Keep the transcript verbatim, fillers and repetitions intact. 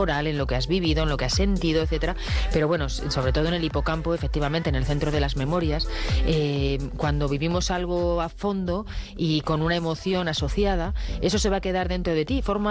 corporal, en lo que has vivido, en lo que has sentido, etcétera. Pero bueno, sobre todo en el hipocampo, efectivamente, en el centro de las memorias, eh, cuando vivimos algo a fondo y con una emoción asociada, eso se va a quedar dentro de ti, forma